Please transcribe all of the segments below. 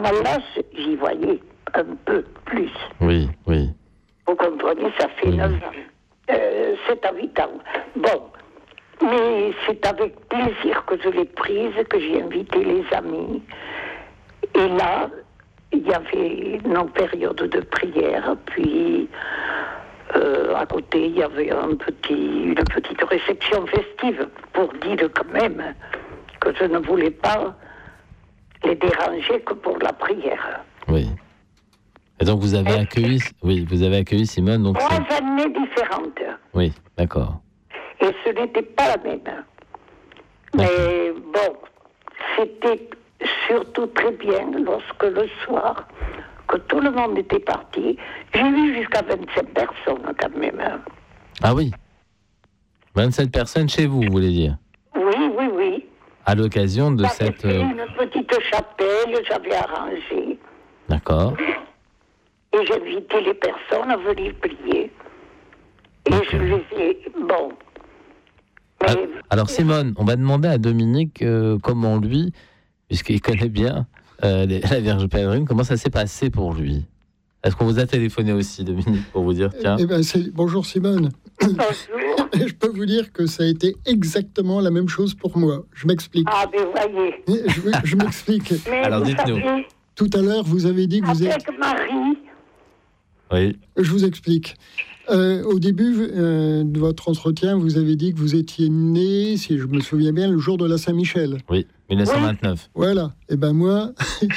moment-là, j'y voyais un peu plus. Oui. Vous comprenez, ça fait 9 ans. 7 à 8 ans. Bon, mais c'est avec plaisir que je l'ai prise, que j'ai invité les amis. Et là, il y avait nos périodes de prière, puis à côté, il y avait une petite réception festive pour dire quand même que je ne voulais pas les déranger que pour la prière. Oui. Et donc vous avez accueilli Simone. Donc 3 années différentes. Oui, d'accord. Et ce n'était pas la même. Mais bon, c'était surtout très bien lorsque le soir, que tout le monde était parti, j'ai vu jusqu'à 25 personnes quand même. Ah oui. 27 personnes chez vous, vous voulez dire? Oui. À l'occasion de J'avais cette... fait une petite chapelle, j'avais arrangé. D'accord. Et j'invitais les personnes à venir prier. Et je les ai... Bon. Mais... Alors Simone, on va demander à Dominique comment lui, puisqu'il connaît bien la Vierge pèlerine, comment ça s'est passé pour lui. Est-ce qu'on vous a téléphoné aussi, Dominique, pour vous dire, tiens... Bonjour Simone. Bonjour. Je peux vous dire que ça a été exactement la même chose pour moi. Je m'explique. Ah, mais voyez. Je m'explique. Mais alors dites-nous. Savez, Tout à l'heure, vous avez dit que vous êtes... avec Marie... Oui. Je vous explique. Au début de votre entretien, vous avez dit que vous étiez né, si je me souviens bien, le jour de la Saint-Michel. Oui, 1929. Voilà. Et ben moi...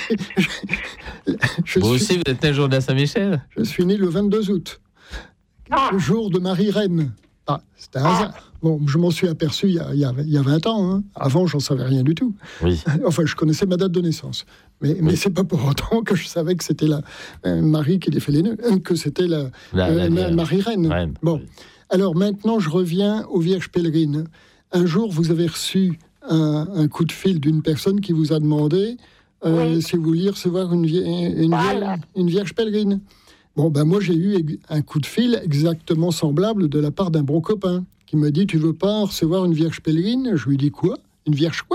Vous aussi, vous êtes né le jour de la Saint-Michel? Je suis né le 22 août. Le jour de Marie-Reine. Ah, c'était un hasard. Bon, je m'en suis aperçu il y a 20 ans. Hein. Avant, j'en savais rien du tout. Oui. Enfin, je connaissais ma date de naissance. Mais c'est pas pour autant que je savais que c'était la Marie qui les fait les nœuds, que c'était la Marie-Reine. Reine. Bon. Oui. Alors maintenant, je reviens aux Vierges pèlerines. Un jour, vous avez reçu un coup de fil d'une personne qui vous a demandé si vous vouliez recevoir une Vierge pèlerine. Bon, ben moi, j'ai eu un coup de fil exactement semblable de la part d'un bon copain qui me dit « Tu veux pas recevoir une Vierge pèlerine ?» Je lui dis « Quoi ? Une Vierge quoi ?»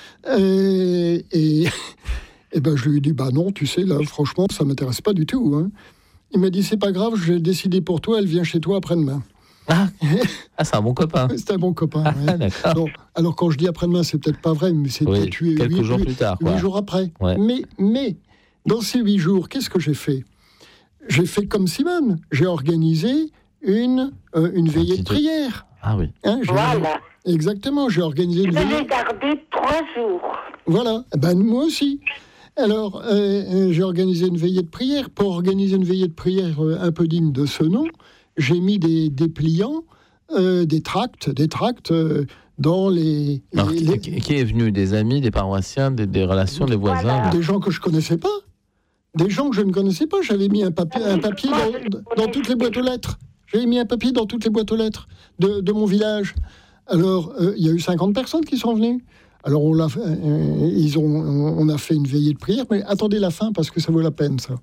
Et ben, je lui ai dit « Bah non, tu sais, là, franchement, ça m'intéresse pas du tout. Hein. » Il m'a dit « C'est pas grave, j'ai décidé pour toi, elle vient chez toi après-demain. » Ah, c'est un bon copain. C'est un bon copain. Ah, d'accord. Donc, alors, quand je dis après-demain, c'est peut-être pas vrai, mais c'est peut-être quelques jours plus tard. 8 jours après. Ouais. Mais, dans ces 8 jours, qu'est-ce que j'ai fait ? J'ai fait comme Simone. J'ai organisé une veillée de prière. Ah oui. Hein, Voilà. Exactement, j'ai organisé une veillée. Je l'ai gardé 3 jours. Voilà, ben moi aussi. Alors, j'ai organisé une veillée de prière. Pour organiser une veillée de prière un peu digne de ce nom, j'ai mis des dépliants, des tracts dans les... Alors, qui est venu? Des amis, des paroissiens, des relations, des voisins? Voilà. Des gens que je connaissais pas. Des gens que je ne connaissais pas. J'avais mis un papier dans toutes les boîtes aux lettres. J'avais mis un papier dans toutes les boîtes aux lettres de mon village. Alors, il y a eu 50 personnes qui sont venues. Alors, on a fait une veillée de prière, mais attendez la fin parce que ça vaut la peine, ça.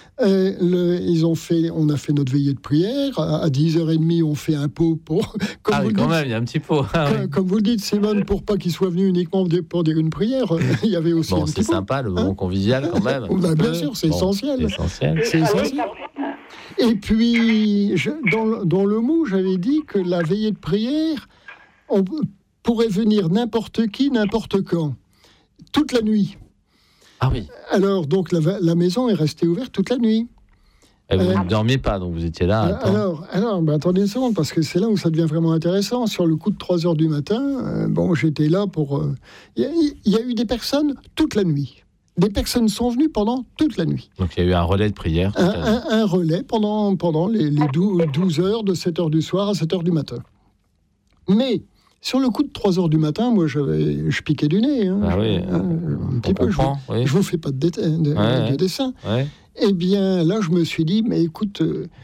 On a fait notre veillée de prière. À 10h30, on fait un pot pour... Quand même, il y a un petit pot. Comme vous le dites, Simone, pour pas qu'il soit venu uniquement pour dire une prière, il y avait aussi un petit pot. C'est sympa, le moment convivial, quand même. Bien sûr, c'est essentiel. C'est essentiel. Et puis, dans le mot, j'avais dit que la veillée de prière, on pourrait venir n'importe qui, n'importe quand, toute la nuit. Ah oui. Alors, donc, la maison est restée ouverte toute la nuit. Et vous ne dormiez pas, donc vous étiez là. Alors attendez une seconde, parce que c'est là où ça devient vraiment intéressant. Sur le coup de 3h du matin, j'étais là pour... Il y a eu des personnes toute la nuit. Des personnes sont venues pendant toute la nuit. Donc il y a eu un relais de prière. Un relais pendant les 12 heures, de 7h du soir à 7h du matin. Mais... Sur le coup de 3h du matin, moi, je piquais du nez. Hein. Ah oui, un petit peu. Je vous fais pas de dessin. Ouais. Eh bien, là, je me suis dit, mais écoute,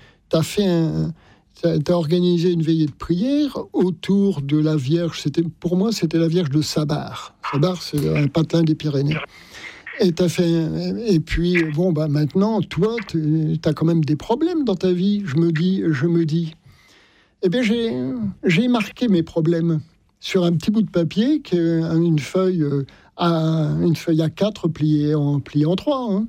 t'as organisé une veillée de prière autour de la Vierge. Pour moi, c'était la Vierge de Sabar. Sabar, c'est un patelin des Pyrénées. Et puis, maintenant, toi, t'as quand même des problèmes dans ta vie. Je me dis. Eh bien, j'ai marqué mes problèmes sur un petit bout de papier, une feuille A4 pliée en 3. Hein.